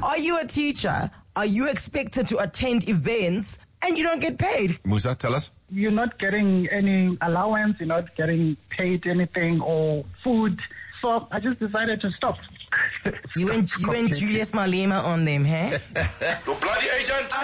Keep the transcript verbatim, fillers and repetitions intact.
Are you a teacher? Are you expected to attend events and you don't get paid? Musa, tell us. You're not getting any allowance, you're not getting paid anything or food. So I just decided to stop. You and you and Julius Malema on them, huh? The bloody agent.